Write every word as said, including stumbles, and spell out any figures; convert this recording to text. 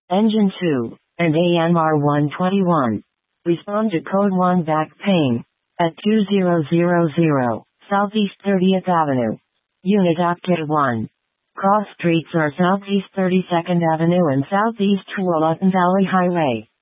Engine two, and A M R one twenty-one. Respond to code one back pain. At two thousand Southeast thirtieth Avenue. Unit Octet one. Cross streets are Southeast thirty-second Avenue and Southeast Tualatin Valley Highway.